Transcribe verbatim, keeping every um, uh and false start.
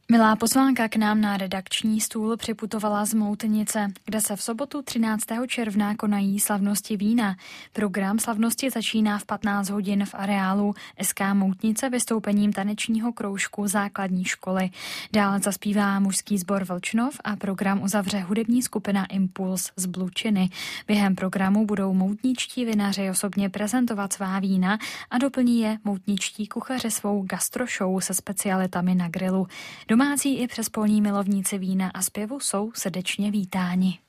Milá pozvánka k nám na redakční stůl připutovala z Moutnice, kde se v sobotu třináctého června konají slavnosti vína. Program slavnosti začíná v patnáct hodin v areálu S K Moutnice vystoupením tanečního kroužku základní školy. Dále zaspívá mužský sbor Vlčnov a program uzavře hudební skupina Impuls z Blučiny. Během programu budou moutničtí vinaři osobně prezentovat svá vína a doplní je moutničtí kuchaři svou gastroshow se specialitami na grilu. Domácí i přespolní milovníci vína a zpěvu jsou srdečně vítáni.